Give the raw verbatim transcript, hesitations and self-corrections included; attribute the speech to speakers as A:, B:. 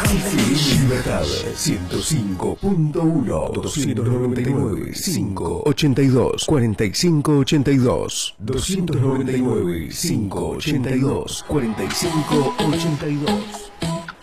A: Libertad ciento cinco punto uno, doscientos noventa y nueve, cinco ochenta y dos, cuarenta y cinco ochenta y dos, doscientos noventa y nueve, cinco ochenta y dos, cuarenta y cinco ochenta y dos.